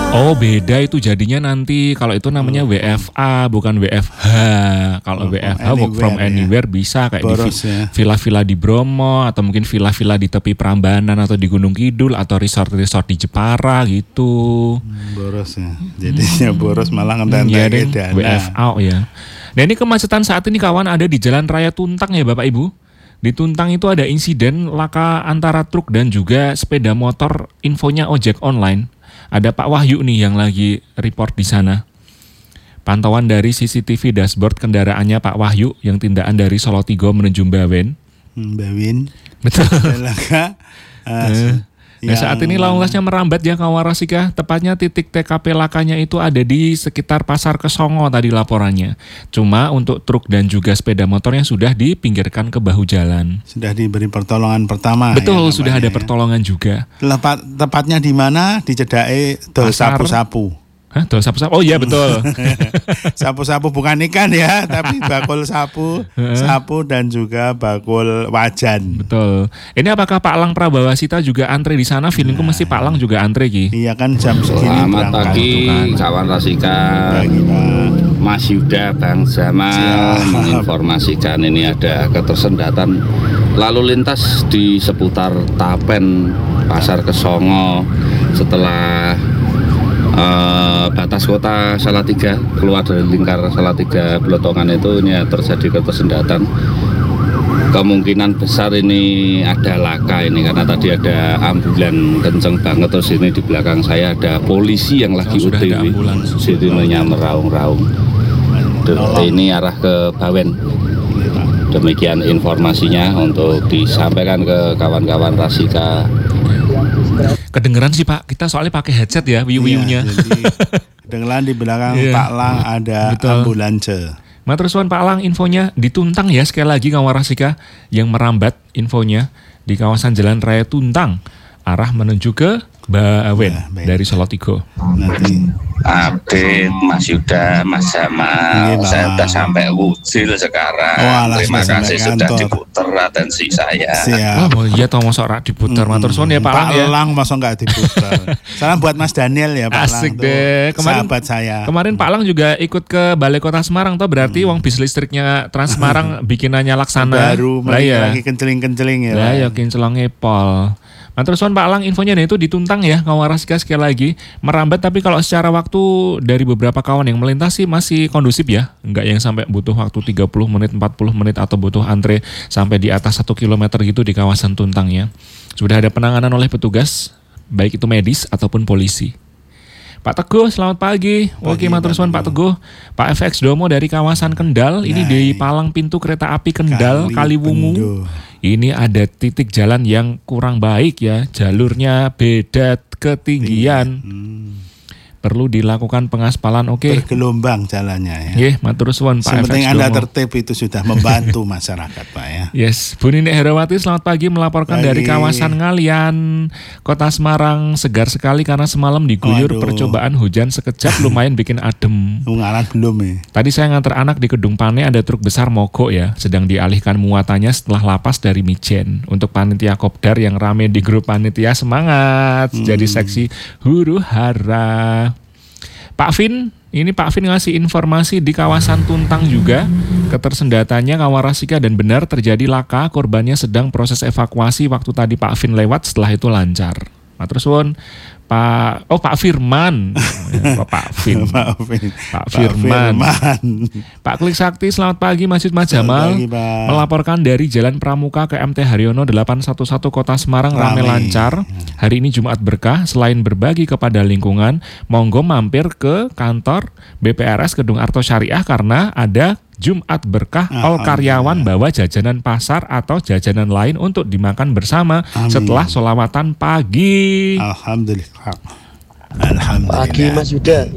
Oh beda itu jadinya nanti kalau itu namanya WFA bukan WFH. Kalau WFH work from anywhere bisa kayak boros, di ya. villa-villa di Bromo atau mungkin villa-villa di tepi Prambanan atau di Gunung Kidul atau resort-resort di Jepara gitu. Boros ya. Jadinya boros malah ngenteng-ngenteng dana. WFA ya. Nah ini kemacetan saat ini kawan ada di Jalan Raya Tuntang ya Bapak Ibu. Di Tuntang itu ada insiden laka antara truk dan juga sepeda motor, infonya ojek online. Ada Pak Wahyu nih yang lagi report di sana. Pantauan dari CCTV dashboard kendaraannya Pak Wahyu yang tindakan dari Solotigo menuju Bawen. Bawin. Betul. Laka. Nah saat ini lalu lintasnya merambat ya kawan Rasika. Tepatnya titik TKP lakanya itu ada di sekitar Pasar Kesongo tadi laporannya. Cuma untuk truk dan juga sepeda motornya sudah dipinggirkan ke bahu jalan. Sudah diberi pertolongan pertama. Betul, ya, sudah ada pertolongan juga. Tepatnya di mana? Di Cedake Dol Sapu-sapu. Hah, dol sapu-sapu? Oh iya betul. Sapu-sapu bukan ikan ya, tapi bakul sapu dan juga bakul wajan. Betul. Ini apakah Pak Lang Prabawasita juga antre di sana? Feelingku mesti Pak Lang juga antre Ki. Iya kan jam segini. Selamat pagi kawan Rasika. Mas Yuda Bang Jamal menginformasikan ini ada ketersendatan lalu lintas di seputar Tapen Pasar Kesongo setelah batas kota Salatiga, keluar dari lingkar Salatiga Blotongan itu ini terjadi ketersendatan. Kemungkinan besar ini ada laka ini karena tadi ada ambulan kenceng banget, terus ini di belakang saya ada polisi yang lagi UTW, sirinenya meraung-raung. Ini arah ke Bawen. Demikian informasinya untuk disampaikan ke kawan-kawan Rasika. Kedengeran sih Pak, kita soalnya pakai headset ya, wiu-wiunya. Iya, kedengeran di belakang Pak Lang ada ambulans. Matur suwun Pak Lang, infonya di Tuntang ya sekali lagi kawan Rasika yang merambat infonya di kawasan Jalan Raya Tuntang arah menuju ke Bawen dari Solotigo. Nanti update Mas Yuda, Mas Jamal, saya sudah sampai Wujil sekarang. Terima kasih sudah diputer atensi saya. Wah, iya toh mosok rak diputer. Matur suwun ya Pak Lang ya. Pak Lang mosok enggak diputer. Salam buat Mas Daniel ya Pak Lang. Asik deh. Sahabat saya. Kemarin Pak Lang juga ikut ke Balai Kota Semarang toh, berarti uang bis listriknya Trans Semarang bikinannya Laksana. Baru lagi kenceling-kenceling ya. Lah ya kincelonge pol. Matur suwun Pak Lang, infonya itu di Tuntang ya kawan Rasika sekali lagi merambat, tapi kalau secara waktu dari beberapa kawan yang melintas sih masih kondusif ya, enggak yang sampai butuh waktu 30 menit, 40 menit atau butuh antre sampai di atas 1 kilometer gitu di kawasan Tuntang ya. Sudah ada penanganan oleh petugas, baik itu medis ataupun polisi. Pak Teguh, selamat pagi. Oke, matur suwun Pak Teguh. Pak FX Domo dari kawasan Kendal, ini di palang pintu kereta api Kendal Kaliwungu. Ini ada titik jalan yang kurang baik ya, jalurnya beda ketinggian. Perlu dilakukan pengaspalan. Oke. Bergelombang jalannya ya. Nggih, matur suwun Pak FX Domo. Penting Anda tertib itu sudah membantu masyarakat Pak ya. Yes, Bu Ninik Herawati selamat pagi melaporkan dari kawasan Ngalian, Kota Semarang. Segar sekali karena semalam diguyur percobaan hujan sekejap lumayan bikin adem. Ngalan belum ya. Tadi saya nganter anak di Kedung Pane, ada truk besar mogok ya, sedang dialihkan muatannya setelah lapas dari Mijen. Untuk panitia kopdar yang rame di grup panitia semangat jadi seksi huru hara. Pak Vin, ini Pak Vin ngasih informasi di kawasan Tuntang juga ketersendatannya kawan Rasika dan benar terjadi laka, korbannya sedang proses evakuasi waktu tadi Pak Vin lewat, setelah itu lancar. Matur suwun Pak Firman. Pak Firman. Pak Klik Sakti, selamat pagi Masjid Mas Jamal. Melaporkan dari Jalan Pramuka ke MT Haryono 811 Kota Semarang rame lancar. Hari ini Jumat berkah, selain berbagi kepada lingkungan, monggo mampir ke kantor BPRS Gedung Arto Syariah karena ada Jumat berkah, all karyawan bawa jajanan pasar atau jajanan lain untuk dimakan bersama setelah sholawatan pagi. Alhamdulillah. Pagi Mas Yuda.